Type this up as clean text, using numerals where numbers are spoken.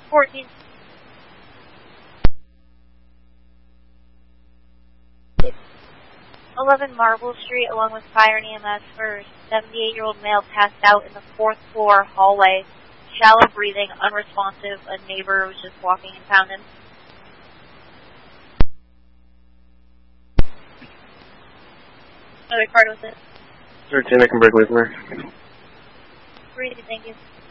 14. "11 Marble Street, along with fire and EMS for 78-year-old male passed out in the 4th floor hallway. Shallow breathing, unresponsive. A neighbor was just walking and found him." Another card with it. 13, I can break with me. Breathing, thank you.